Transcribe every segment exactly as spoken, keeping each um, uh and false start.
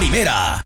primera.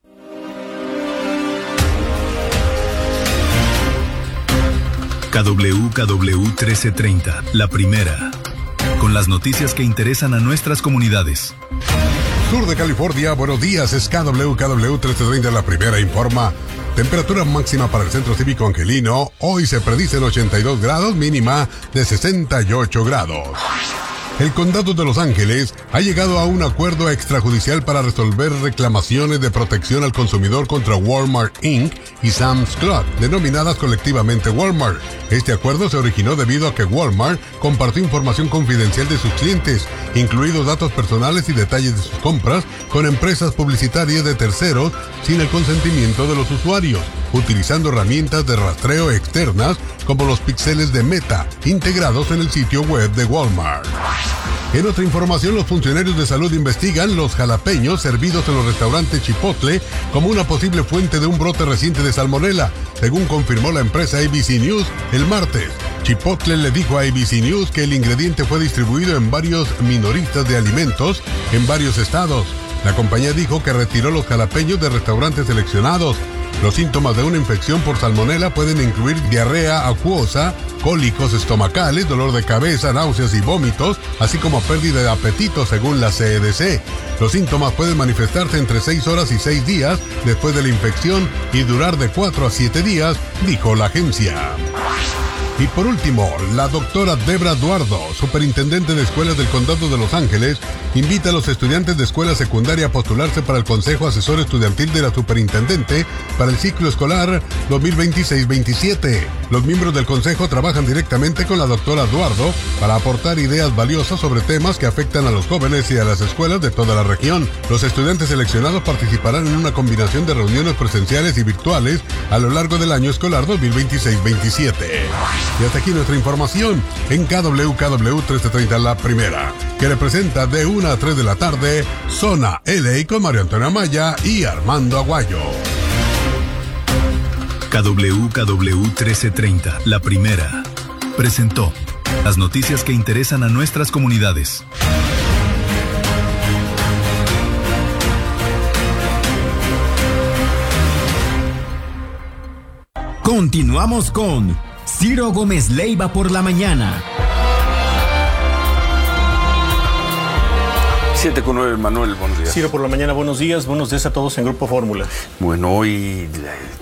K W K W trece treinta, la primera. Con las noticias que interesan a nuestras comunidades. Sur de California, buenos días, es K W K W trece treinta, la primera informa. Temperatura máxima para el Centro Cívico Angelino, hoy se predicen ochenta y dos grados, mínima de sesenta y ocho grados. El Condado de Los Ángeles ha llegado a un acuerdo extrajudicial para resolver reclamaciones de protección al consumidor contra Walmart incorporated y Sam's Club, denominadas colectivamente Walmart. Este acuerdo se originó debido a que Walmart compartió información confidencial de sus clientes, incluidos datos personales y detalles de sus compras, con empresas publicitarias de terceros sin el consentimiento de los usuarios, utilizando herramientas de rastreo externas como los píxeles de Meta, integrados en el sitio web de Walmart. En otra información, los funcionarios de salud investigan los jalapeños servidos en los restaurantes Chipotle como una posible fuente de un brote reciente de salmonela, según confirmó la empresa A B C News el martes. Chipotle le dijo a A B C News que el ingrediente fue distribuido en varios minoristas de alimentos en varios estados. La compañía dijo que retiró los jalapeños de restaurantes seleccionados. Los síntomas de una infección por salmonela pueden incluir diarrea acuosa, cólicos estomacales, dolor de cabeza, náuseas y vómitos, así como pérdida de apetito según la C D C. Los síntomas pueden manifestarse entre seis horas y seis días después de la infección y durar de cuatro a siete días, dijo la agencia. Y por último, la doctora Debra Eduardo, superintendente de escuelas del Condado de Los Ángeles, invita a los estudiantes de escuela secundaria a postularse para el Consejo Asesor Estudiantil de la Superintendente para el ciclo escolar dos mil veintiséis veintisiete. Los miembros del consejo trabajan directamente con la doctora Eduardo para aportar ideas valiosas sobre temas que afectan a los jóvenes y a las escuelas de toda la región. Los estudiantes seleccionados participarán en una combinación de reuniones presenciales y virtuales a lo largo del año escolar dos mil veintiséis veintisiete. Y hasta aquí nuestra información en K W K W trece treinta, la primera, que representa de una a tres de la tarde, Zona L A con Mario Antonio Amaya y Armando Aguayo. K W K W trece treinta, la primera, presentó las noticias que interesan a nuestras comunidades. Continuamos con Ciro Gómez Leiva por la mañana. siete con nueve, Manuel, buenos días. Ciro por la mañana, buenos días, buenos días a todos en Grupo Fórmula. Bueno, hoy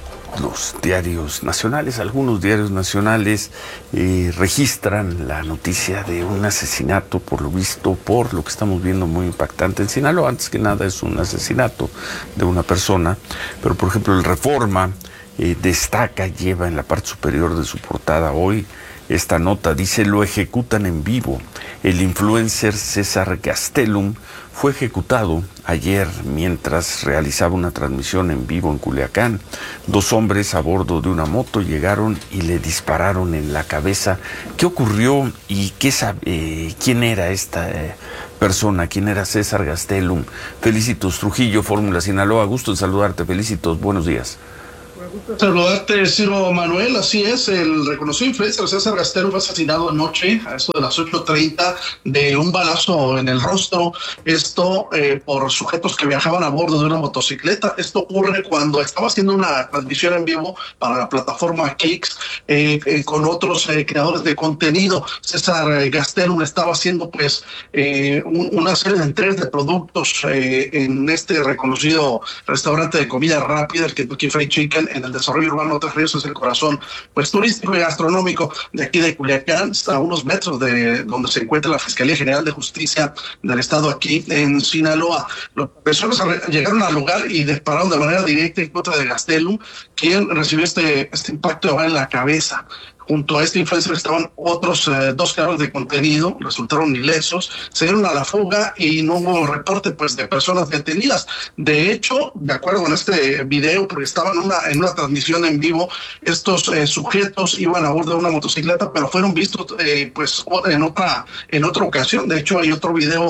los diarios nacionales, algunos diarios nacionales eh, registran la noticia de un asesinato, por lo visto, por lo que estamos viendo muy impactante en Sinaloa. Antes que nada es un asesinato de una persona, pero por ejemplo el Reforma eh, destaca, lleva en la parte superior de su portada hoy esta nota, dice: lo ejecutan en vivo. El influencer César Gastelum fue ejecutado ayer mientras realizaba una transmisión en vivo en Culiacán. Dos hombres a bordo de una moto llegaron y le dispararon en la cabeza. ¿Qué ocurrió y qué sabe, eh, quién era esta eh, persona? ¿Quién era César Gastelum? Felicitos Trujillo, Fórmula Sinaloa. Gusto en saludarte. Felicitos, buenos días. Saludarte, Ciro Manuel. Así es, el reconocido influencer César Gastelum fue asesinado anoche a eso de las ocho treinta de un balazo en el rostro, esto eh, por sujetos que viajaban a bordo de una motocicleta. Esto ocurre cuando estaba haciendo una transmisión en vivo para la plataforma Kicks eh, eh, con otros eh, creadores de contenido. César Gastelum estaba haciendo pues eh, un, una serie de entregas de productos eh, en este reconocido restaurante de comida rápida, el Kentucky Fried Chicken, en el desarrollo urbano Tres Ríos. Es el corazón pues turístico y gastronómico de aquí de Culiacán, está a unos metros de donde se encuentra la Fiscalía General de Justicia del Estado aquí en Sinaloa. Las personas llegaron al lugar y dispararon de manera directa en contra de Gastelum, quien recibió este, este impacto de bala en la cabeza. Junto a este influencer estaban otros eh, dos creadores de contenido, resultaron ilesos, se dieron a la fuga y no hubo reporte pues de personas detenidas. De hecho, de acuerdo con este video, porque estaban en una, en una transmisión en vivo, estos eh, sujetos iban a bordo de una motocicleta, pero fueron vistos eh, pues en otra, en otra ocasión. De hecho, hay otro video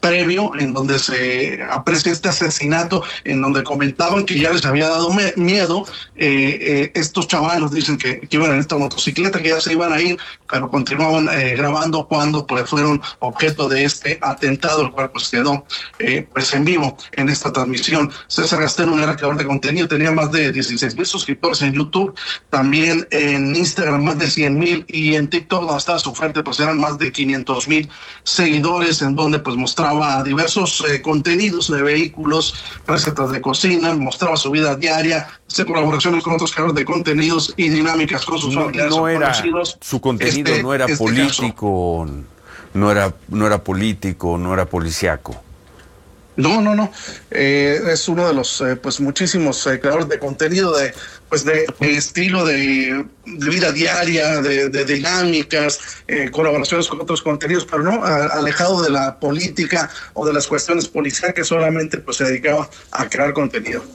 previo en donde se aprecia este asesinato, en donde comentaban que ya les había dado me miedo. Eh, eh, estos chavalos dicen que, que iban en esta motocicleta, que ya se iban a ir, pero continuaban eh, grabando cuando pues fueron objeto de este atentado, el cual pues quedó eh, pues en vivo en esta transmisión. César Gastelum era creador de contenido, tenía más de dieciséis mil suscriptores en YouTube, también en Instagram más de cien mil, y en TikTok, donde estaba su fuerte, pues eran más de quinientos mil seguidores, en donde pues mostraba diversos eh, contenidos de vehículos, recetas de cocina, mostraba su vida diaria, hace colaboraciones con otros creadores de contenidos y dinámicas con sus no, familiares no o era, conocidos. su contenido este, no era este político, caso. no era, no era político, no era policiaco. No, no, no. Eh, es uno de los, eh, pues, muchísimos eh, creadores de contenido, de, pues, de, de estilo de, de vida diaria, de, de dinámicas, eh, colaboraciones con otros contenidos, pero no a, alejado de la política o de las cuestiones policiales, solamente, pues, se dedicaba a crear contenido.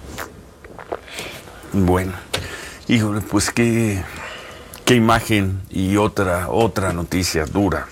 Bueno, híjole, pues qué, qué imagen y otra, otra noticia dura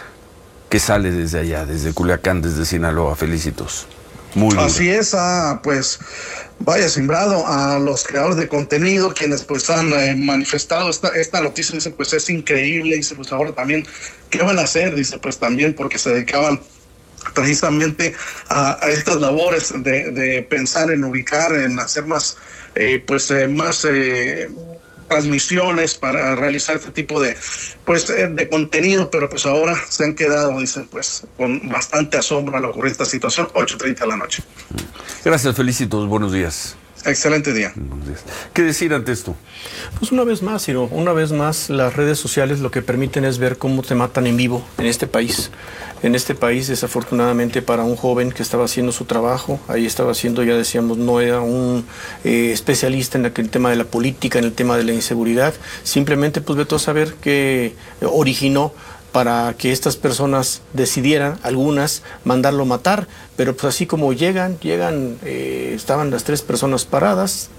que sale desde allá, desde Culiacán, desde Sinaloa. Felicitos. Muy duro. Así es, ah, pues vaya sembrado a los creadores de contenido, quienes pues han eh, manifestado esta, esta noticia. Dicen, pues es increíble. Dice, pues ahora también, ¿qué van a hacer? Dice, pues también porque se dedicaban precisamente a, a estas labores de, de pensar en ubicar, en hacer más, eh, pues eh, más... Eh, transmisiones para realizar este tipo de pues de contenido, pero pues ahora se han quedado, dicen, pues con bastante asombro al ocurrir esta situación. Ocho treinta de la noche. Gracias, Felicitos, buenos días. Excelente día. ¿Qué decir ante esto? Pues una vez más, Ciro, una vez más las redes sociales lo que permiten es ver cómo te matan en vivo en este país. En este país, desafortunadamente, para un joven que estaba haciendo su trabajo, ahí estaba haciendo, ya decíamos, no era un eh, especialista en el tema de la política, en el tema de la inseguridad, simplemente pues vete a saber que originó para que estas personas decidieran, algunas, mandarlo matar, pero pues así como llegan, llegan, eh, estaban las tres personas paradas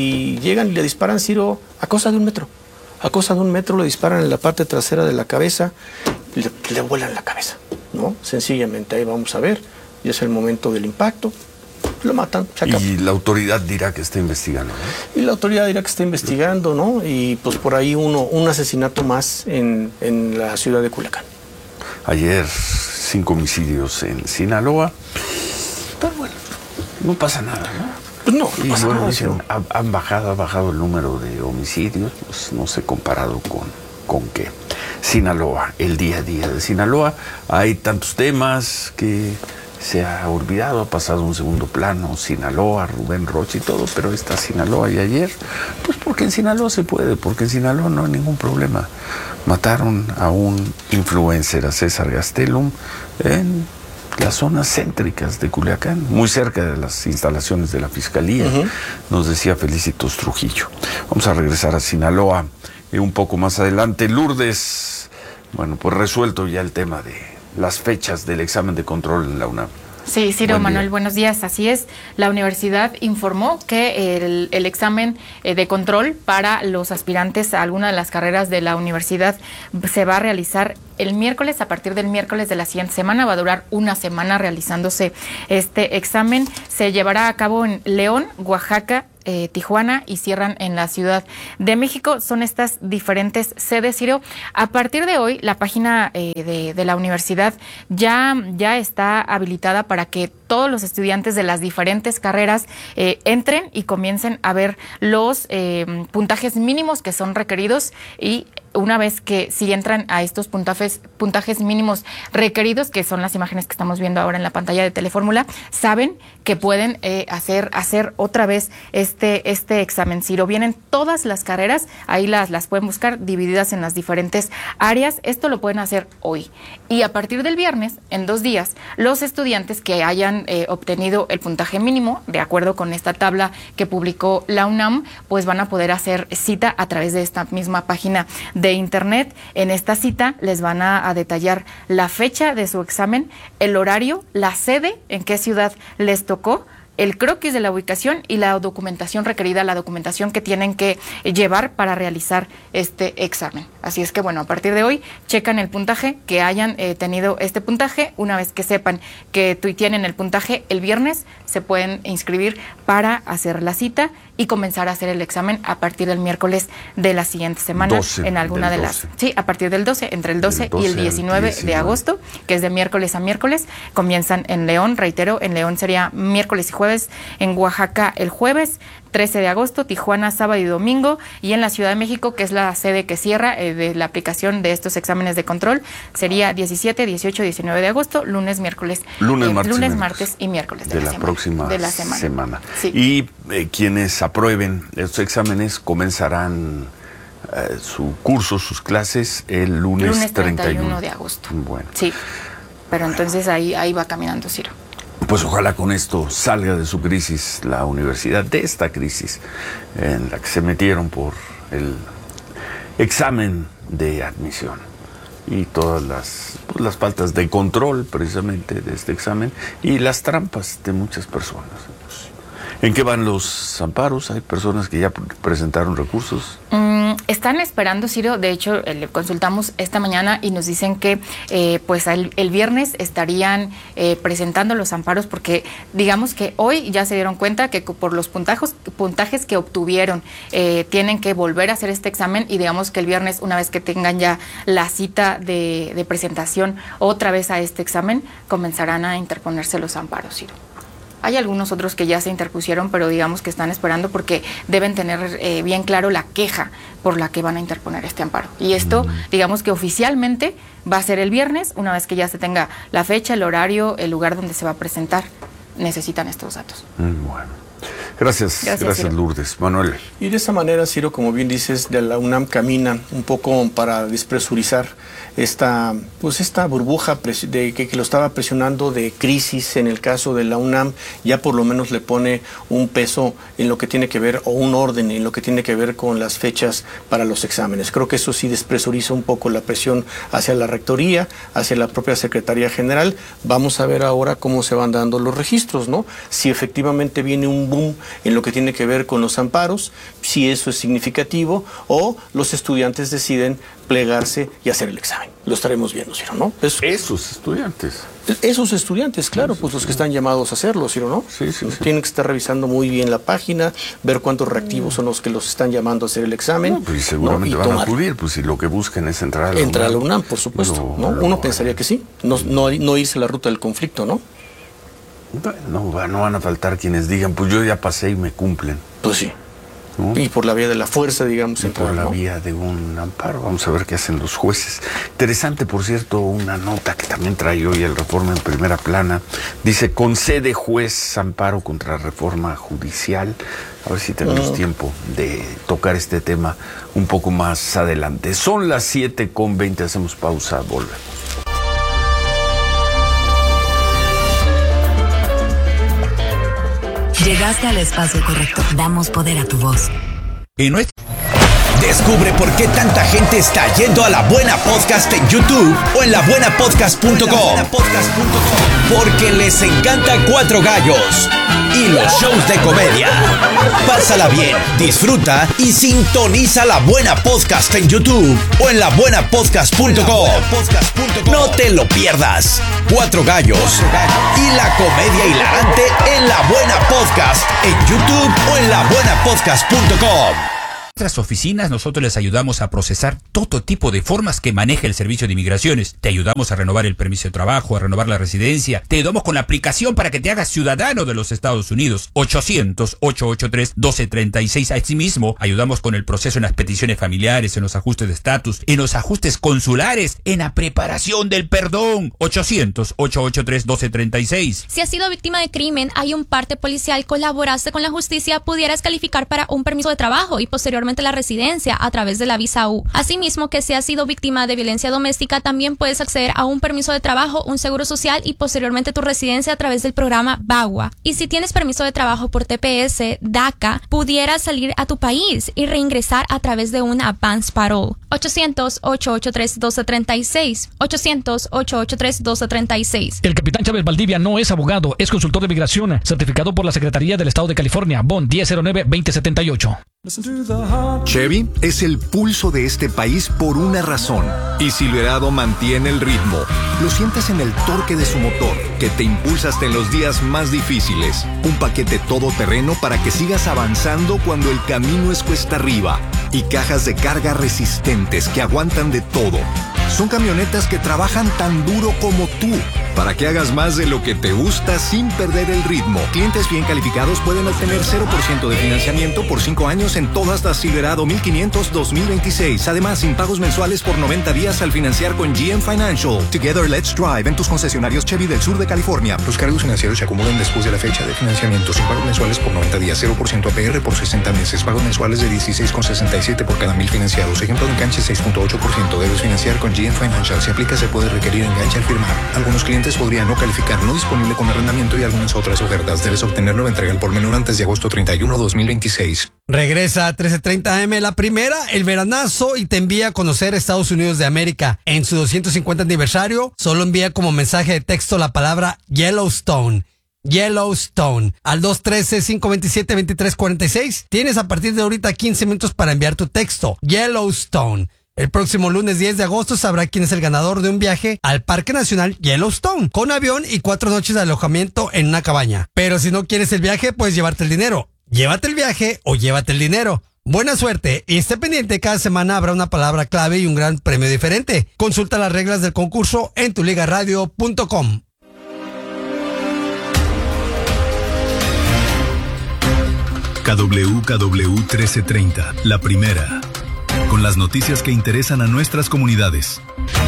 y llegan y le disparan, Ciro, a cosa de un metro, a cosa de un metro le disparan en la parte trasera de la cabeza, le, le vuelan la cabeza, ¿no? Sencillamente ahí vamos a ver, y es el momento del impacto. Lo matan, se acabó. Y la autoridad dirá que está investigando, ¿no? Y la autoridad dirá que está investigando, ¿no? Y pues por ahí uno, un asesinato más en, en la ciudad de Culiacán. Ayer, cinco homicidios en Sinaloa. Pero bueno, no pasa nada, ¿no? Pues no, no y pasa bueno, nada. dicen, ha, han bajado, ha bajado el número de homicidios, pues no sé comparado con, con qué. Sinaloa, el día a día de Sinaloa. Hay tantos temas que se ha olvidado, ha pasado a un segundo plano, Sinaloa, Rubén Rocha y todo, pero está Sinaloa. Y ayer, pues porque en Sinaloa se puede, porque en Sinaloa no hay ningún problema. Mataron a un influencer, a César Gastelum, en las zonas céntricas de Culiacán, muy cerca de las instalaciones de la Fiscalía, uh-huh. Nos decía Felicitos Trujillo. Vamos a regresar a Sinaloa eh, un poco más adelante. Lourdes, bueno, pues resuelto ya el tema de las fechas del examen de control en la UNAM. Sí, Ciro, Buen Manuel, día. Buenos días. Así es, la universidad informó que el, el examen eh, de control para los aspirantes a alguna de las carreras de la universidad se va a realizar el miércoles. A partir del miércoles de la siguiente semana va a durar una semana realizándose este examen. Se llevará a cabo en León, Oaxaca, Eh, Tijuana y cierran en la Ciudad de México. Son estas diferentes sedes, Ciro. A partir de hoy, la página eh, de, de la universidad ya, ya está habilitada para que todos los estudiantes de las diferentes carreras eh, entren y comiencen a ver los eh, puntajes mínimos que son requeridos, y una vez que si entran a estos puntajes, puntajes mínimos requeridos, que son las imágenes que estamos viendo ahora en la pantalla de Telefórmula, saben que pueden eh, hacer, hacer otra vez este, este examen. Ciro, vienen todas las carreras, ahí las, las pueden buscar divididas en las diferentes áreas. Esto lo pueden hacer hoy. Y a partir del viernes, en dos días, los estudiantes que hayan eh, obtenido el puntaje mínimo, de acuerdo con esta tabla que publicó la UNAM, pues van a poder hacer cita a través de esta misma página de internet. En esta cita les van a, a detallar la fecha de su examen, el horario, la sede, en qué ciudad les tocó, el croquis de la ubicación y la documentación requerida, la documentación que tienen que llevar para realizar este examen. Así es que, bueno, a partir de hoy, checan el puntaje, que hayan eh, tenido este puntaje. Una vez que sepan que tu, tienen el puntaje, el viernes se pueden inscribir para hacer la cita y comenzar a hacer el examen a partir del miércoles de la siguiente semana. doce, en alguna de las... Sí, a partir del doce, entre el doce, doce y el diecinueve de agosto, que es de miércoles a miércoles, comienzan en León, reitero, en León sería miércoles y jueves, en Oaxaca el jueves, trece de agosto, Tijuana sábado y domingo, y en la Ciudad de México, que es la sede que cierra eh, de la aplicación de estos exámenes de control, sería diecisiete, dieciocho, diecinueve de agosto, lunes, miércoles, lunes, eh, martes, lunes, y martes y miércoles de, de la, la semana, próxima de la semana. semana. Sí. Y eh, quienes aprueben estos exámenes comenzarán eh, su curso, sus clases el lunes, lunes treinta y uno treinta y uno de agosto. Bueno. Sí, pero entonces ahí, ahí va caminando, Ciro. Pues ojalá con esto salga de su crisis la universidad, de esta crisis en la que se metieron por el examen de admisión y todas las, pues, las faltas de control precisamente de este examen y las trampas de muchas personas. ¿En qué van los amparos? ¿Hay personas que ya presentaron recursos? Mm, están esperando, Ciro. De hecho, eh, le consultamos esta mañana y nos dicen que eh, pues el, el viernes estarían eh, presentando los amparos, porque digamos que hoy ya se dieron cuenta que por los puntajos, puntajes que obtuvieron eh, tienen que volver a hacer este examen, y digamos que el viernes, una vez que tengan ya la cita de, de presentación otra vez a este examen, comenzarán a interponerse los amparos, Ciro. Hay algunos otros que ya se interpusieron, pero digamos que están esperando porque deben tener eh, bien claro la queja por la que van a interponer este amparo. Y esto, digamos que oficialmente va a ser el viernes, una vez que ya se tenga la fecha, el horario, el lugar donde se va a presentar. Necesitan estos datos. Bueno. Gracias, gracias, gracias Lourdes. Manuel. Y de esa manera, Ciro, como bien dices, de la UNAM camina un poco para despresurizar esta, pues esta burbuja de que, que lo estaba presionando de crisis. En el caso de la UNAM, ya por lo menos le pone un peso en lo que tiene que ver, o un orden en lo que tiene que ver con las fechas para los exámenes. Creo que eso sí despresuriza un poco la presión hacia la rectoría, hacia la propia Secretaría General. Vamos a ver ahora cómo se van dando los registros, ¿no? Si efectivamente viene un boom en lo que tiene que ver con los amparos, si eso es significativo, o los estudiantes deciden plegarse y hacer el examen. Lo estaremos viendo, Ciro, ¿no? Eso. Esos estudiantes. Esos estudiantes, claro, pues los que están llamados a hacerlo, Ciro, ¿no? Sí, sí, sí. Tienen que estar revisando muy bien la página, ver cuántos reactivos son los que los están llamando a hacer el examen. No, pues seguramente, ¿no?, van tomar. a acudir, pues si lo que buscan es entrar a la Entrar UNAM. a la UNAM, por supuesto, No, ¿no? no, Uno no, pensaría que sí, no, no, no irse a la ruta del conflicto, ¿no? No, no van a faltar quienes digan, pues yo ya pasé y me cumplen. Pues sí. ¿No? Y por la vía de la fuerza, digamos. Y entrar, por la ¿no? vía de un amparo. Vamos a ver qué hacen los jueces. Interesante, por cierto, una nota que también trae hoy el Reforma en primera plana. Dice, concede juez amparo contra reforma judicial. A ver si tenemos uh. tiempo de tocar este tema un poco más adelante. Son las siete con veinte, hacemos pausa, volvemos. Llegaste al espacio correcto. Damos poder a tu voz. Y no es... Descubre por qué tanta gente está yendo a La Buena Podcast en YouTube o en la buena podcast punto com. Porque les encanta Cuatro Gallos y los shows de comedia. Pásala bien, disfruta y sintoniza La Buena Podcast en YouTube o en la buena podcast punto com. No te lo pierdas. Cuatro Gallos y la comedia hilarante en La Buena Podcast en YouTube o en la buena podcast punto com. En nuestras oficinas nosotros les ayudamos a procesar todo tipo de formas que maneja el Servicio de Inmigraciones. Te ayudamos a renovar el permiso de trabajo, a renovar la residencia. Te ayudamos con la aplicación para que te hagas ciudadano de los Estados Unidos. ochocientos, ochocientos ochenta y tres, doce treinta y seis. Asimismo, ayudamos con el proceso en las peticiones familiares, en los ajustes de estatus, en los ajustes consulares, en la preparación del perdón. ochocientos, ochocientos ochenta y tres, doce treinta y seis. Si has sido víctima de crimen, hay un parte policial, colaboraste con la justicia, pudieras calificar para un permiso de trabajo y posteriormente posteriormente la residencia a través de la visa U. Asimismo, que si has sido víctima de violencia doméstica, también puedes acceder a un permiso de trabajo, un seguro social y posteriormente tu residencia a través del programa BAGUA. Y si tienes permiso de trabajo por T P S, DACA, pudieras salir a tu país y reingresar a través de una advance parole. ochocientos, ocho ocho tres, uno dos tres seis. ochocientos, ocho ocho tres, uno dos tres seis. El capitán Chávez Valdivia no es abogado, es consultor de migración, certificado por la Secretaría del Estado de California, B O N diez cero nueve veinte setenta y ocho. Chevy es el pulso de este país por una razón. Y Silverado mantiene el ritmo. Lo sientes en el torque de su motor, que te impulsa hasta en los días más difíciles. Un paquete todoterreno para que sigas avanzando cuando el camino es cuesta arriba. Y cajas de carga resistentes que aguantan de todo. Son camionetas que trabajan tan duro como tú, para que hagas más de lo que te gusta sin perder el ritmo. Clientes bien calificados pueden obtener cero por ciento de financiamiento por cinco años en todas las Silverado mil quinientos dos mil veintiséis. Además, sin pagos mensuales por noventa días al financiar con G M Financial. Together, let's drive en tus concesionarios Chevy del sur de California. Los cargos financieros se acumulan después de la fecha de financiamiento. Sin pagos mensuales por noventa días, cero por ciento A P R por sesenta meses. Pagos mensuales de dieciséis con sesenta y siete por cada mil financiados. Ejemplo de enganche seis punto ocho por ciento. Debes financiar con G M Financial. Si aplica, se puede requerir enganche al firmar. Algunos clientes podrían no calificar, no disponible con arrendamiento y algunas otras ofertas. Debes obtenerlo en entrega al por menor antes de agosto treinta y uno, dos mil veintiséis. Regresa a trece treinta A M la primera, el veranazo, y te envía a conocer Estados Unidos de América. En su doscientos cincuenta aniversario, solo envía como mensaje de texto la palabra Yellowstone. Yellowstone al dos uno tres, cinco dos siete, dos tres cuatro seis. Tienes a partir de ahorita quince minutos para enviar tu texto. Yellowstone. El próximo lunes diez de agosto sabrá quién es el ganador de un viaje al Parque Nacional Yellowstone, con avión y cuatro noches de alojamiento en una cabaña. Pero si no quieres el viaje, puedes llevarte el dinero. Llévate el viaje o llévate el dinero. Buena suerte y esté pendiente, cada semana habrá una palabra clave y un gran premio diferente. Consulta las reglas del concurso en tu liga radio punto com. K W K W trece treinta, la primera, con las noticias que interesan a nuestras comunidades.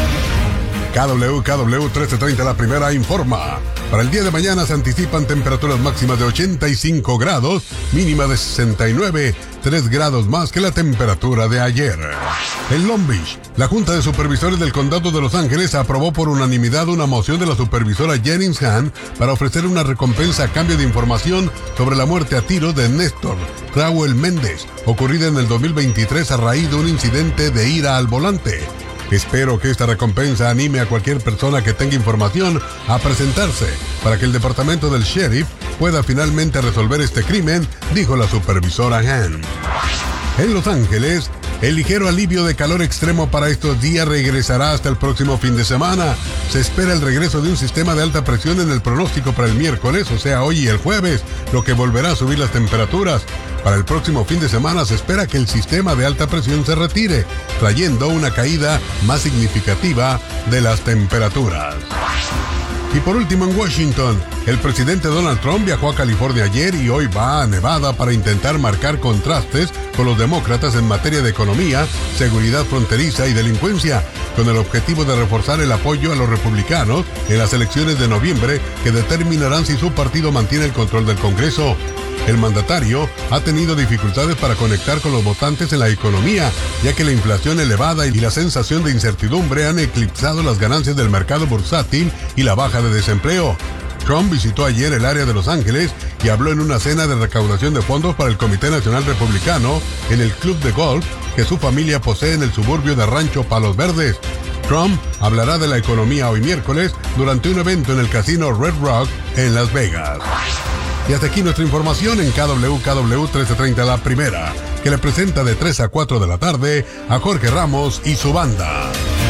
K W K W trece treinta, la primera, informa. Para el día de mañana se anticipan temperaturas máximas de ochenta y cinco grados, mínima de sesenta y nueve, tres grados más que la temperatura de ayer. En Long Beach, la Junta de Supervisores del Condado de Los Ángeles aprobó por unanimidad una moción de la supervisora Jennings Hahn para ofrecer una recompensa a cambio de información sobre la muerte a tiros de Néstor Raúl Méndez, ocurrida en el dos mil veintitrés a raíz de un incidente de ira al volante. Espero que esta recompensa anime a cualquier persona que tenga información a presentarse para que el departamento del sheriff pueda finalmente resolver este crimen, dijo la supervisora Hahn. En Los Ángeles, el ligero alivio de calor extremo para estos días regresará hasta el próximo fin de semana. Se espera el regreso de un sistema de alta presión en el pronóstico para el miércoles, o sea, hoy y el jueves, lo que volverá a subir las temperaturas. Para el próximo fin de semana se espera que el sistema de alta presión se retire, trayendo una caída más significativa de las temperaturas. Y por último, en Washington, el presidente Donald Trump viajó a California ayer y hoy va a Nevada para intentar marcar contrastes con los demócratas en materia de economía, seguridad fronteriza y delincuencia, con el objetivo de reforzar el apoyo a los republicanos en las elecciones de noviembre que determinarán si su partido mantiene el control del Congreso. El mandatario ha tenido dificultades para conectar con los votantes en la economía, ya que la inflación elevada y la sensación de incertidumbre han eclipsado las ganancias del mercado bursátil y la baja de desempleo. Trump visitó ayer el área de Los Ángeles y habló en una cena de recaudación de fondos para el Comité Nacional Republicano en el club de golf que su familia posee en el suburbio de Rancho Palos Verdes. Trump hablará de la economía hoy miércoles durante un evento en el casino Red Rock en Las Vegas. Y hasta aquí nuestra información en K W K W trece treinta, la primera, que le presenta de tres a cuatro de la tarde a Jorge Ramos y su banda.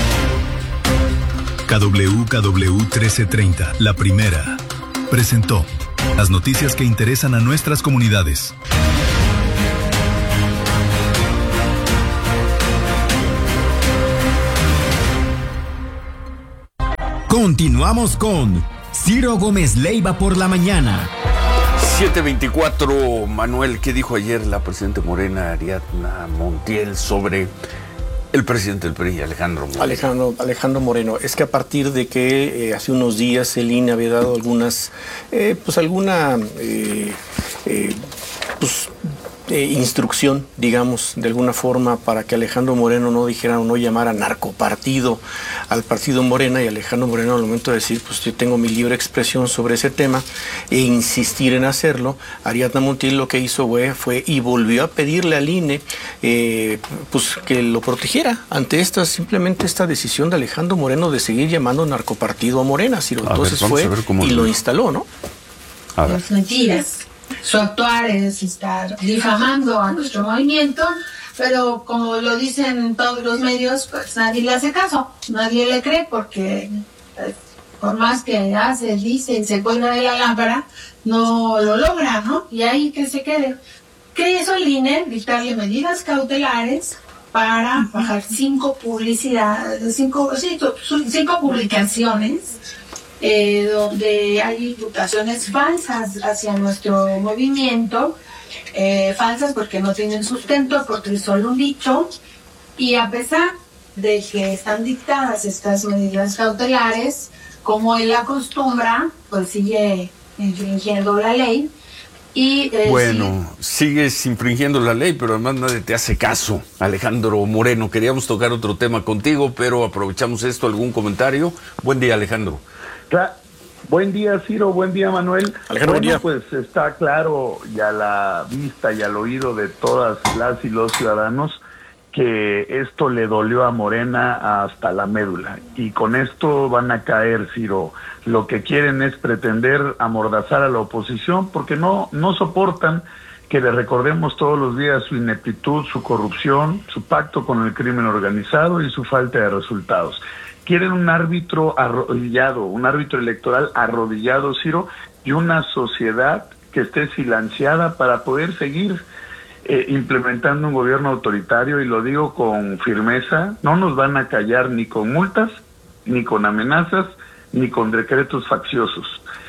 K W K W trece treinta, la primera, presentó las noticias que interesan a nuestras comunidades. Continuamos con Ciro Gómez Leiva por la mañana. siete veinticuatro, Manuel, ¿qué dijo ayer la presidenta Morena, Ariadna Montiel, sobre el presidente del P R I, Alejandro Moreno? Alejandro, Alejandro Moreno, es que a partir de que eh, hace unos días el I N E había dado algunas, eh, pues alguna, eh, eh, pues eh, instrucción, digamos, de alguna forma, para que Alejandro Moreno no dijera o no llamara narcopartido al partido Morena, y Alejandro Moreno al momento de decir, pues yo tengo mi libre expresión sobre ese tema, e insistir en hacerlo, Ariadna Montiel lo que hizo fue, fue y volvió a pedirle al I N E eh, pues que lo protegiera ante esta, simplemente esta decisión de Alejandro Moreno de seguir llamando narcopartido a Morena. Ciro. Entonces ver, fue y lo instaló, ¿no? A ver. Las mentiras. Su actuar es estar difamando a nuestro movimiento, pero como lo dicen todos los medios, pues nadie le hace caso, nadie le cree, porque pues, por más que hace, dice y se cuelga de la lámpara, no lo logra, ¿no? Y ahí que se quede. ¿Qué hizo el I N E? Dictarle medidas cautelares para bajar cinco publicidades, cinco, cinco, cinco publicaciones eh, donde hay imputaciones falsas hacia nuestro movimiento, eh, falsas porque no tienen sustento, porque es solo un dicho, y a pesar de que están dictadas estas medidas cautelares, como él acostumbra, pues sigue infringiendo la ley. Y, eh, bueno, sí. Sigues infringiendo la ley, pero además nadie te hace caso. Alejandro Moreno, queríamos tocar otro tema contigo, pero aprovechamos esto. ¿Algún comentario? Buen día, Alejandro. Claro. Buen día, Ciro. Buen día, Manuel. Alejandro, bueno, buen día. Pues está claro y a la vista y al oído de todas las y los ciudadanos que esto le dolió a Morena hasta la médula. Y con esto van a caer, Ciro. Lo que quieren es pretender amordazar a la oposición porque no, no soportan que le recordemos todos los días su ineptitud, su corrupción, su pacto con el crimen organizado y su falta de resultados. Quieren un árbitro arrodillado, un árbitro electoral arrodillado, Ciro, y una sociedad que esté silenciada para poder seguir eh, implementando un gobierno autoritario, y lo digo con firmeza. No nos van a callar ni con multas, ni con amenazas, ni con decretos facciosos.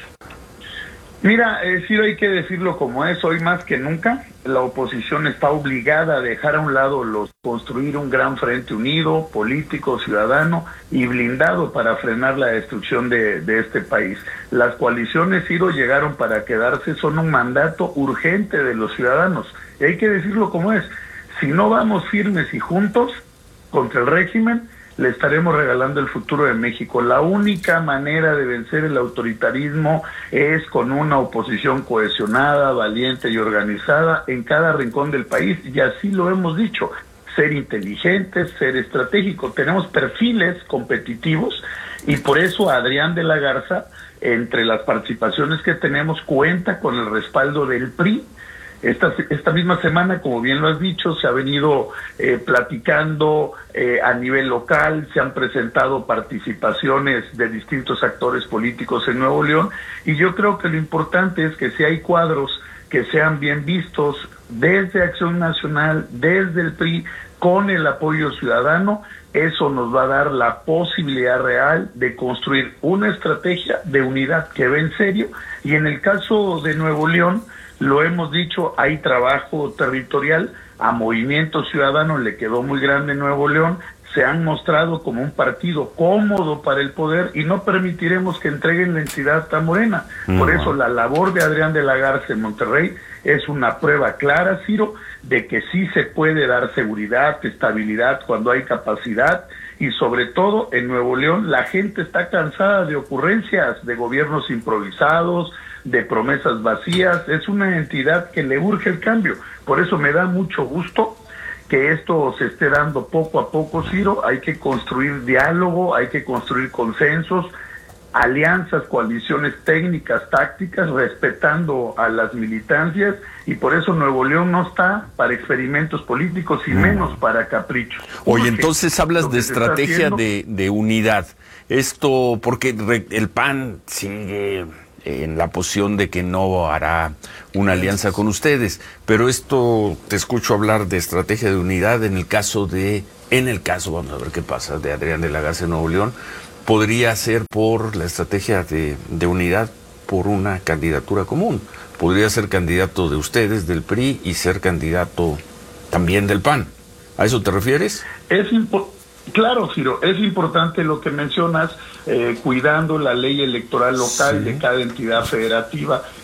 Mira, eh, sí, hay que decirlo como es, hoy más que nunca la oposición está obligada a dejar a un lado los construir un gran frente unido, político, ciudadano y blindado para frenar la destrucción de, de este país. Las coaliciones, Ciro, llegaron para quedarse, son un mandato urgente de los ciudadanos, y hay que decirlo como es. Si no vamos firmes y juntos contra el régimen, le estaremos regalando el futuro de México. La única manera de vencer el autoritarismo es con una oposición cohesionada, valiente y organizada en cada rincón del país, y así lo hemos dicho. Ser inteligentes, ser estratégicos. Tenemos perfiles competitivos, y por eso Adrián de la Garza, entre las participaciones que tenemos, cuenta con el respaldo del P R I. Esta, esta misma semana, como bien lo has dicho, se ha venido eh, platicando eh, a nivel local, se han presentado participaciones de distintos actores políticos en Nuevo León, y yo creo que lo importante es que si hay cuadros que sean bien vistos desde Acción Nacional, desde el P R I, con el apoyo ciudadano, eso nos va a dar la posibilidad real de construir una estrategia de unidad que ve en serio. Y en el caso de Nuevo León, lo hemos dicho, hay trabajo territorial. A Movimiento Ciudadano le quedó muy grande Nuevo León, se han mostrado como un partido cómodo para el poder, y no permitiremos que entreguen la entidad a Morena. Uh-huh. Por eso la labor de Adrián de la Garza en Monterrey es una prueba clara, Ciro, de que sí se puede dar seguridad, estabilidad cuando hay capacidad, y sobre todo en Nuevo León la gente está cansada de ocurrencias, de gobiernos improvisados, de promesas vacías. Es una entidad que le urge el cambio. Por eso me da mucho gusto que esto se esté dando poco a poco, Ciro. Hay que construir diálogo, hay que construir consensos, alianzas, coaliciones técnicas, tácticas, respetando a las militancias, y por eso Nuevo León no está para experimentos políticos y menos para caprichos. Oye, entonces hablas de estrategia de, de unidad. Esto, porque el P A N sigue en la posición de que no hará una alianza con ustedes, pero esto, te escucho hablar de estrategia de unidad en el caso de, en el caso, vamos a ver qué pasa, de Adrián de la Garza en Nuevo León, podría ser por la estrategia de, de unidad por una candidatura común. Podría ser candidato de ustedes, del P R I, y ser candidato también del P A N. ¿A eso te refieres? Es importante. Claro, Ciro, es importante lo que mencionas, eh, cuidando la ley electoral local sí. de cada entidad federativa.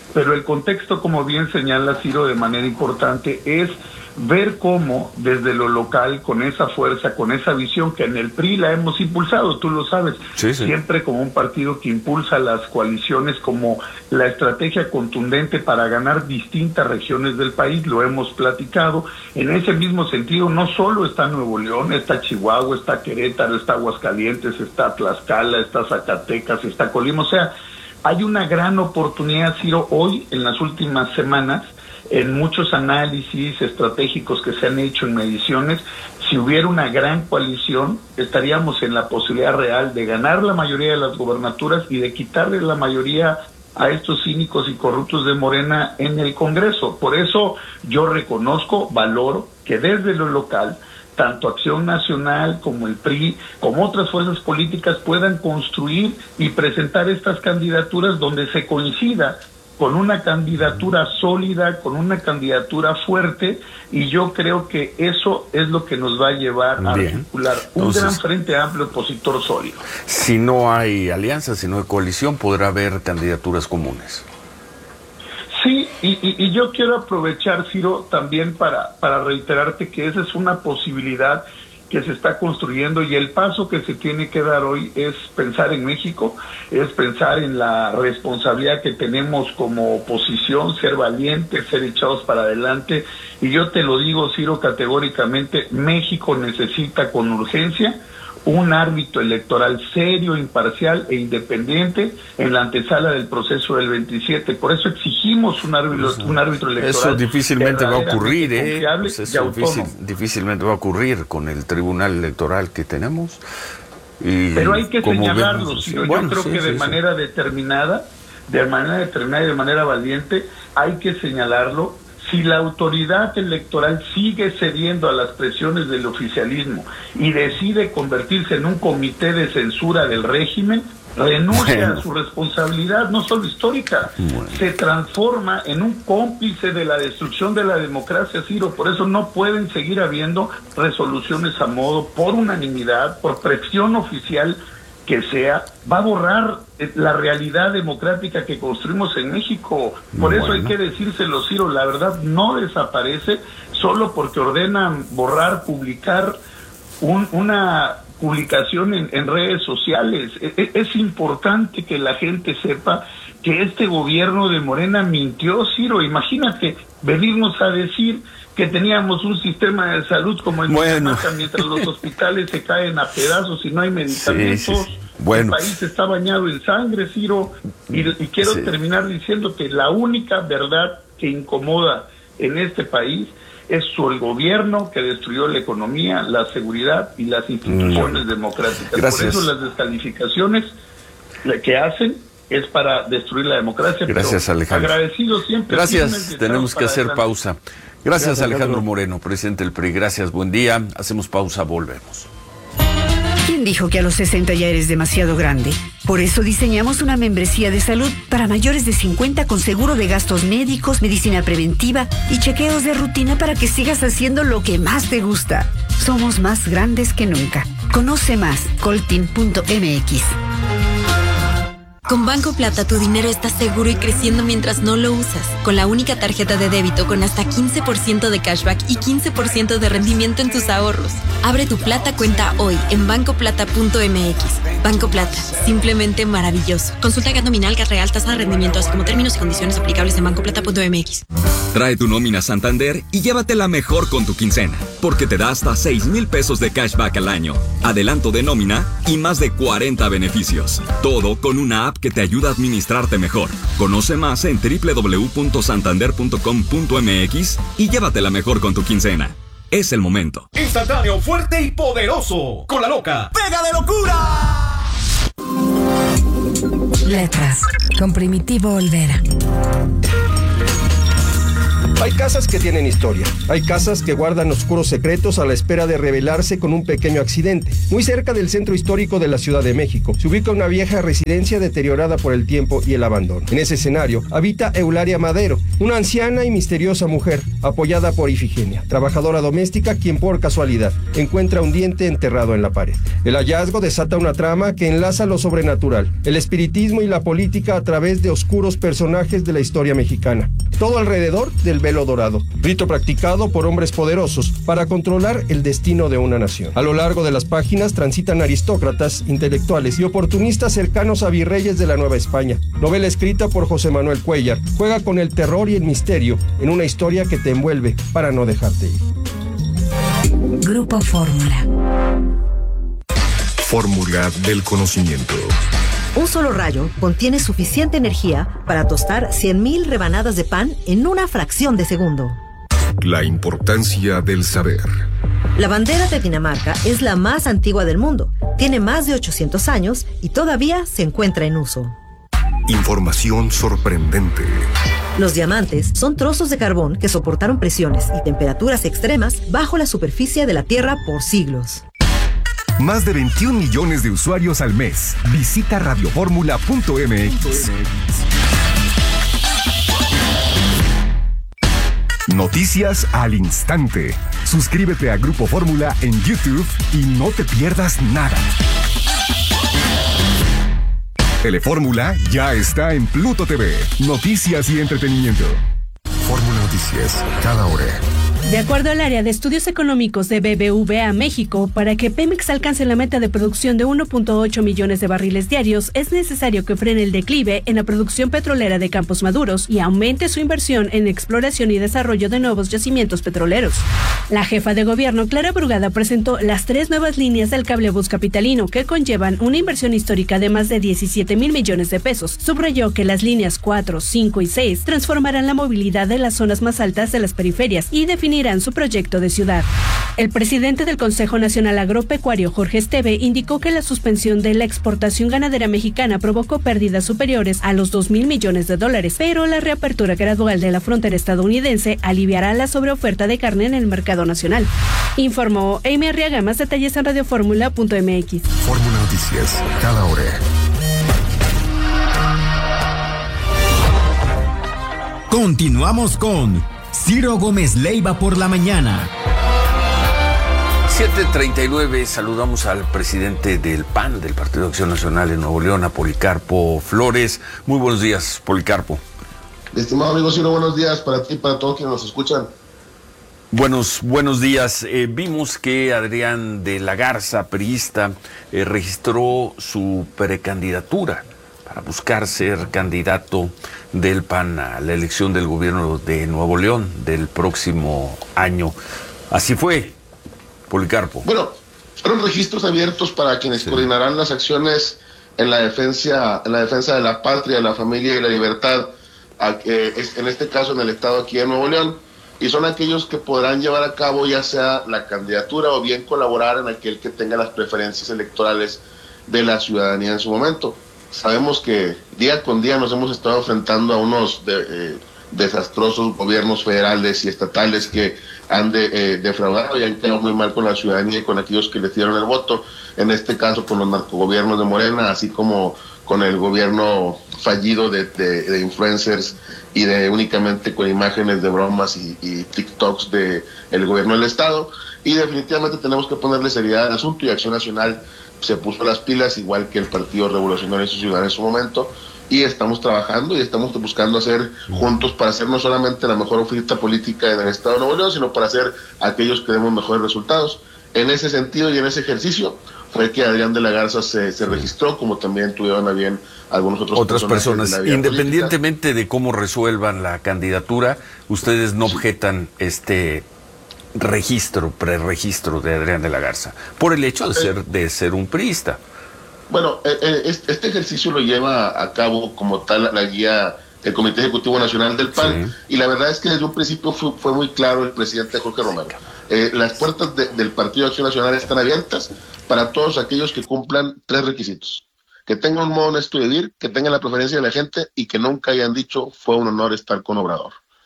Pero el contexto, como bien señala Ciro de manera importante, es ver cómo desde lo local, con esa fuerza, con esa visión que en el P R I la hemos impulsado, tú lo sabes, sí, sí. siempre como un partido que impulsa las coaliciones como la estrategia contundente para ganar distintas regiones del país, lo hemos platicado. En ese mismo sentido, no solo está Nuevo León, está Chihuahua, está Querétaro, está Aguascalientes, está Tlaxcala, está Zacatecas, está Colima, o sea, hay una gran oportunidad, Ciro, hoy, en las últimas semanas, en muchos análisis estratégicos que se han hecho en mediciones, si hubiera una gran coalición, estaríamos en la posibilidad real de ganar la mayoría de las gobernaturas y de quitarle la mayoría a estos cínicos y corruptos de Morena en el Congreso. Por eso yo reconozco, valoro que desde lo local, tanto Acción Nacional como el P R I, como otras fuerzas políticas puedan construir y presentar estas candidaturas donde se coincida con una candidatura sólida, con una candidatura fuerte, y yo creo que eso es lo que nos va a llevar a Bien. articular un Entonces, gran frente amplio opositor sólido. Si no hay alianza, si no hay coalición, podrá haber candidaturas comunes. Sí, y, y, y yo quiero aprovechar, Ciro, también para, para reiterarte que esa es una posibilidad que se está construyendo, y el paso que se tiene que dar hoy es pensar en México, es pensar en la responsabilidad que tenemos como oposición, ser valientes, ser echados para adelante, y yo te lo digo, Ciro, categóricamente, México necesita con urgencia un árbitro electoral serio, imparcial e independiente en la antesala del proceso del veintisiete. Por eso exigimos un árbitro, un árbitro electoral. Eso difícilmente va a ocurrir, ¿eh? Pues eso difícil, autónomo. difícilmente va a ocurrir con el tribunal electoral que tenemos. Y Pero hay que como señalarlo, vemos, Ciro. bueno, yo creo sí, que de sí, manera sí. determinada, de manera determinada y de manera valiente, hay que señalarlo. Si la autoridad electoral sigue cediendo a las presiones del oficialismo y decide convertirse en un comité de censura del régimen, renuncia bueno. a su responsabilidad, no solo histórica, bueno. se transforma en un cómplice de la destrucción de la democracia, Ciro. Por eso no pueden seguir habiendo resoluciones a modo, por unanimidad, por presión oficial que sea, va a borrar la realidad democrática que construimos en México. Por bueno. eso hay que decírselo, Ciro, la verdad no desaparece solo porque ordenan borrar, publicar un, una publicación en, en redes sociales. Es, es importante que la gente sepa que este gobierno de Morena mintió, Ciro. Imagínate venirnos a decir que teníamos un sistema de salud como el bueno. de mientras los hospitales se caen a pedazos y no hay medicamentos. Sí, sí, sí. Bueno. El país está bañado en sangre, Ciro. Y, y quiero sí. terminar diciendo que la única verdad que incomoda en este país es el gobierno que destruyó la economía, la seguridad y las instituciones mm. democráticas. Gracias. Por eso las descalificaciones que hacen es para destruir la democracia. Gracias, pero Alejandro. Agradecido siempre. Gracias, tenemos que hacer adelante. pausa. Gracias, Gracias Alejandro, Alejandro Moreno, presidente del P R I. Gracias, buen día. Hacemos pausa, volvemos. ¿Quién dijo que a los sesenta ya eres demasiado grande? Por eso diseñamos una membresía de salud para mayores de cincuenta con seguro de gastos médicos, medicina preventiva y chequeos de rutina para que sigas haciendo lo que más te gusta. Somos más grandes que nunca. Conoce más, coltin punto m x. Con Banco Plata tu dinero está seguro y creciendo mientras no lo usas. Con la única tarjeta de débito con hasta quince por ciento de cashback y quince por ciento de rendimiento en tus ahorros. Abre tu Plata cuenta hoy en banco plata punto m x. Banco Plata, simplemente maravilloso. Consulta G A T nominal, G A T real, tasa de rendimiento, así como términos y condiciones aplicables en banco plata punto m x. Trae tu nómina Santander y llévatela mejor con tu quincena, porque te da hasta seis mil pesos de cashback al año, adelanto de nómina y más de cuarenta beneficios. Todo con una app que te ayuda a administrarte mejor. Conoce más en doble u doble u doble u punto santander punto com punto m x y llévatela mejor con tu quincena. Es el momento. Instantáneo, fuerte y poderoso. Con la loca. ¡Pega de locura! Letras. Con Primitivo Olvera. Hay casas que tienen historia, hay casas que guardan oscuros secretos a la espera de revelarse con un pequeño accidente. Muy cerca del centro histórico de la Ciudad de México se ubica una vieja residencia deteriorada por el tiempo y el abandono. En ese escenario habita Eulalia Madero, una anciana y misteriosa mujer apoyada por Ifigenia, trabajadora doméstica quien por casualidad encuentra un diente enterrado en la pared. El hallazgo desata una trama que enlaza lo sobrenatural, el espiritismo y la política a través de oscuros personajes de la historia mexicana. Todo alrededor del velo dorado, rito practicado por hombres poderosos para controlar el destino de una nación. A lo largo de las páginas transitan aristócratas, intelectuales y oportunistas cercanos a virreyes de la Nueva España. Novela escrita por José Manuel Cuellar, juega con el terror y el misterio en una historia que te envuelve para no dejarte ir. Grupo Fórmula. Fórmula del conocimiento. Un solo rayo contiene suficiente energía para tostar cien mil rebanadas de pan en una fracción de segundo. La importancia del saber. La bandera de Dinamarca es la más antigua del mundo. Tiene más de ochocientos años y todavía se encuentra en uso. Información sorprendente. Los diamantes son trozos de carbón que soportaron presiones y temperaturas extremas bajo la superficie de la Tierra por siglos. Más de veintiún millones de usuarios al mes. Visita radioformula punto m x. Noticias al instante. Suscríbete a Grupo Fórmula en YouTube y no te pierdas nada. Telefórmula ya está en Pluto T V. Noticias y entretenimiento. Fórmula Noticias, cada hora. De acuerdo al área de estudios económicos de B B V A México, para que Pemex alcance la meta de producción de uno punto ocho millones de barriles diarios, es necesario que frene el declive en la producción petrolera de Campos Maduros y aumente su inversión en exploración y desarrollo de nuevos yacimientos petroleros. La jefa de gobierno, Clara Brugada, presentó las tres nuevas líneas del cablebús capitalino que conllevan una inversión histórica de más de diecisiete mil millones de pesos. Subrayó que las líneas cuatro, cinco y seis transformarán la movilidad de las zonas más altas de las periferias y definirán su proyecto de ciudad. El presidente del Consejo Nacional Agropecuario, Jorge Esteve, indicó que la suspensión de la exportación ganadera mexicana provocó pérdidas superiores a los dos mil millones de dólares, pero la reapertura gradual de la frontera estadounidense aliviará la sobreoferta de carne en el mercado nacional. Informó Amy Arriaga. Más detalles en radioformula punto m x. Fórmula Noticias, cada hora. Continuamos con Ciro Gómez Leiva por la mañana. siete treinta y nueve, saludamos al presidente del P A N, del Partido de Acción Nacional en Nuevo León, a Policarpo Flores. Muy buenos días, Policarpo. Estimado amigo Ciro, buenos días para ti y para todos quienes nos escuchan. Buenos, buenos días. Eh, vimos que Adrián de la Garza, priista, eh, registró su precandidatura para buscar ser candidato del P A N a la elección del gobierno de Nuevo León del próximo año. Así fue, Policarpo. Bueno, fueron registros abiertos para quienes sí. coordinarán las acciones en la defensa, en la defensa de la patria, la familia y la libertad, a, eh, en este caso en el estado aquí de Nuevo León, y son aquellos que podrán llevar a cabo ya sea la candidatura o bien colaborar en aquel que tenga las preferencias electorales de la ciudadanía en su momento. Sabemos que día con día nos hemos estado enfrentando a unos de, eh, desastrosos gobiernos federales y estatales que han de, eh, defraudado y han quedado muy mal con la ciudadanía y con aquellos que les dieron el voto, en este caso con los narcogobiernos de Morena, así como con el gobierno fallido de, de, de influencers y de únicamente con imágenes de bromas y, y TikToks de el gobierno del estado, y definitivamente tenemos que ponerle seriedad al asunto, y Acción Nacional se puso las pilas, igual que el Partido Revolucionario Institucional en su momento, y estamos trabajando y estamos buscando hacer juntos para hacer no solamente la mejor oferta política en el Estado de Nuevo León, sino para hacer aquellos que demos mejores resultados. En ese sentido y en ese ejercicio fue que Adrián de la Garza se, se registró, como también tuvieron a bien algunos otros otras personas. Independientemente política. De cómo resuelvan la candidatura, ustedes no objetan este registro, preregistro de Adrián de la Garza, por el hecho de ser, de ser un priista. Bueno, eh, este ejercicio lo lleva a cabo como tal la guía del Comité Ejecutivo Nacional del P A N, sí. Y la verdad es que desde un principio fue, fue muy claro el presidente Jorge Romero. Eh, las puertas de, del Partido de Acción Nacional están abiertas para todos aquellos que cumplan tres requisitos: que tengan un modo honesto de vivir, que tengan la preferencia de la gente y que nunca hayan dicho fue un honor estar con Obrador.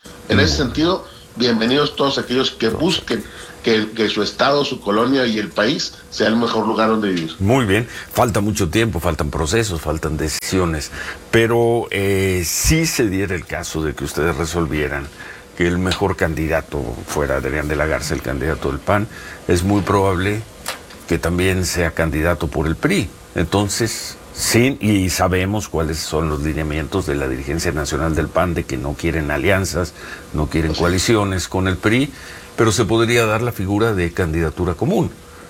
En ese sentido, bienvenidos todos aquellos que busquen que, que su estado, su colonia y el país sea el mejor lugar donde vivir. Muy bien, falta mucho tiempo, faltan procesos, faltan decisiones, pero eh, si se diera el caso de que ustedes resolvieran que el mejor candidato fuera Adrián de la Garza, el candidato del P A N, es muy probable que también sea candidato por el P R I. Entonces, sí, y sabemos cuáles son los lineamientos de la dirigencia nacional del P A N, de que no quieren alianzas, no quieren coaliciones con el P R I, pero se podría dar la figura de candidatura común.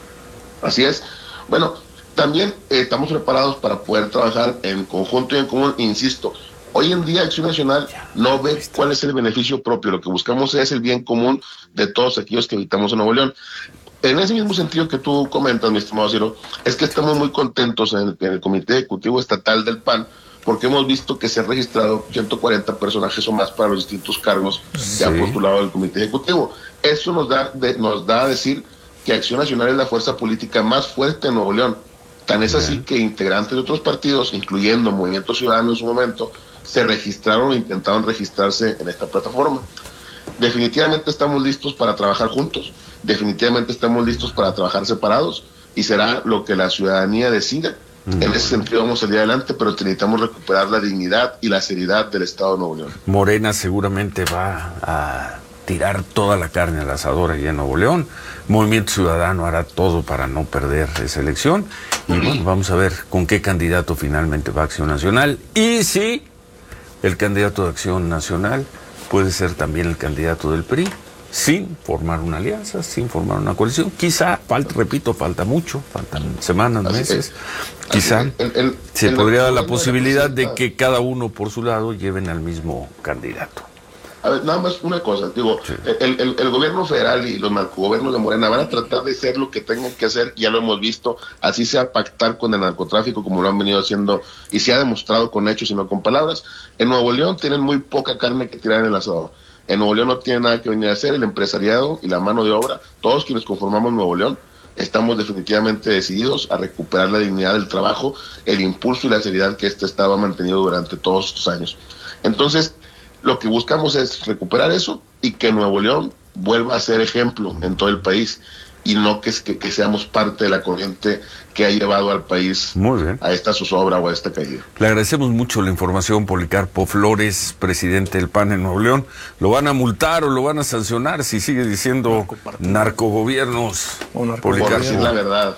Así es. Bueno, también eh, estamos preparados para poder trabajar en conjunto y en común, insisto. Hoy en día Acción Nacional no ve cuál es el beneficio propio, lo que buscamos es el bien común de todos aquellos que habitamos en Nuevo León. En ese mismo sentido que tú comentas, mi estimado Ciro, es que estamos muy contentos en el, en el Comité Ejecutivo Estatal del P A N, porque hemos visto que se han registrado ciento cuarenta personajes o más para los distintos cargos sí. que han postulado el Comité Ejecutivo. Eso nos da, de, nos da a decir que Acción Nacional es la fuerza política más fuerte en Nuevo León. Tan es así que integrantes de otros partidos, incluyendo Movimiento Ciudadano en su momento, se registraron o intentaron registrarse en esta plataforma. Definitivamente estamos listos para trabajar juntos, definitivamente estamos listos para trabajar separados y será lo que la ciudadanía decida. Mm. En ese sentido vamos a salir adelante, pero necesitamos recuperar la dignidad y la seriedad del Estado de Nuevo León. Morena seguramente va a tirar toda la carne al asador allá en Nuevo León. Movimiento Ciudadano hará todo para no perder esa elección. Y bueno, vamos a ver con qué candidato finalmente va Acción Nacional. Y si el candidato de Acción Nacional puede ser también el candidato del P R I, sin formar una alianza, sin formar una coalición. Quizá, falta, repito, falta mucho, faltan semanas, Así meses. es. Quizá el, el, se el, podría el, dar la el, posibilidad el, de que cada uno por su lado lleven al mismo candidato. A ver, nada más una cosa, digo, sí. el, el, el gobierno federal y los narcogobiernos de Morena van a tratar de hacer lo que tengan que hacer, ya lo hemos visto, así sea pactar con el narcotráfico como lo han venido haciendo y se ha demostrado con hechos y no con palabras. En Nuevo León tienen muy poca carne que tirar en el asador. En Nuevo León no tiene nada que venir a hacer, el empresariado y la mano de obra, todos quienes conformamos Nuevo León, estamos definitivamente decididos a recuperar la dignidad del trabajo, el impulso y la seriedad que este Estado ha mantenido durante todos estos años. Entonces, lo que buscamos es recuperar eso y que Nuevo León vuelva a ser ejemplo en todo el país y no que, que, que seamos parte de la corriente que ha llevado al país a esta zozobra o a esta caída. Le agradecemos mucho la información, Policarpo Flores, presidente del P A N en Nuevo León. ¿Lo van a multar o lo van a sancionar si sigue diciendo narcogobiernos? Por decir la verdad.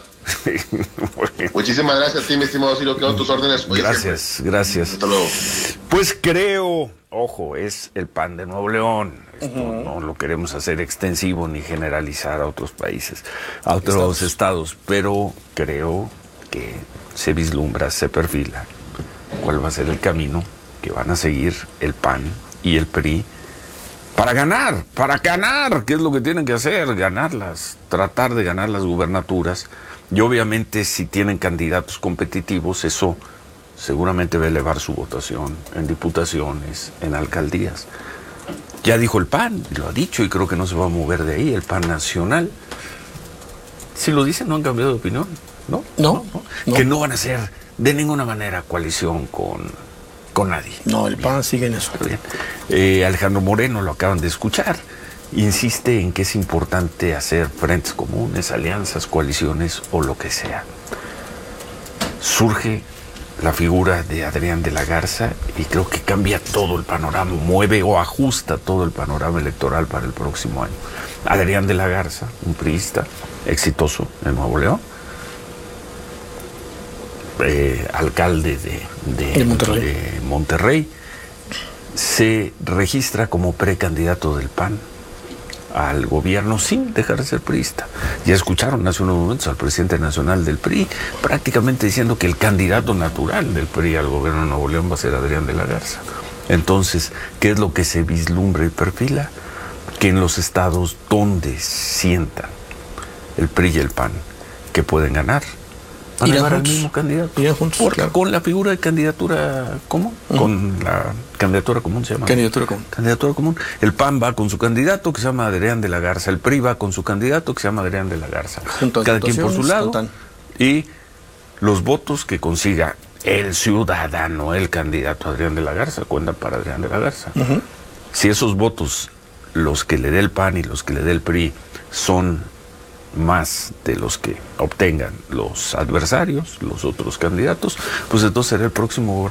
Muchísimas gracias a ti, mi estimado Ciro, quedo tus órdenes. Oye, gracias, siempre. gracias. Hasta luego. Pues creo, ojo, es el P A N de Nuevo León. Esto uh-huh. no lo queremos hacer extensivo ni generalizar a otros países, a otros estados. estados, pero creo que se vislumbra, se perfila cuál va a ser el camino que van a seguir el P A N y el P R I para ganar, para ganar, que es lo que tienen que hacer, ganarlas, tratar de ganar las gubernaturas. Y obviamente si tienen candidatos competitivos, eso seguramente va a elevar su votación en diputaciones, en alcaldías. Ya dijo el P A N, lo ha dicho y creo que no se va a mover de ahí, el P A N nacional. Si lo dicen, no han cambiado de opinión, ¿no? No. ¿No? no. Que no van a hacer de ninguna manera coalición con, con nadie. No, el P A N sigue en eso. Eh, Alejandro Moreno, lo acaban de escuchar, insiste en que es importante hacer frentes comunes, alianzas, coaliciones o lo que sea. Surge la figura de Adrián de la Garza y creo que cambia todo el panorama, mueve o ajusta todo el panorama electoral para el próximo año. Adrián de la Garza, un priista exitoso en Nuevo León, eh, alcalde de, de, de, Monterrey. de Monterrey, se registra como precandidato del P A N al gobierno sin dejar de ser priista. Ya escucharon hace unos momentos al presidente nacional del P R I prácticamente diciendo que el candidato natural del P R I al gobierno de Nuevo León va a ser Adrián de la Garza. Entonces, ¿qué es lo que se vislumbra y perfila? Que en los estados donde sientan el P R I y el P A N que pueden ganar, van a llevar al mismo candidato. Irán juntos, Porque claro. Con la figura de candidatura común, uh-huh. con la candidatura común se llama. Candidatura común. Candidatura común. El P A N va con su candidato que se llama Adrián de la Garza. El P R I va con su candidato que se llama Adrián de la Garza. Cada quien por su lado. Juntan. Y los votos que consiga el ciudadano, el candidato Adrián de la Garza, cuentan para Adrián de la Garza. Uh-huh. Si esos votos, los que le dé el P A N y los que le dé el P R I, son más de los que obtengan los adversarios, los otros candidatos, pues entonces será el próximo gobernador.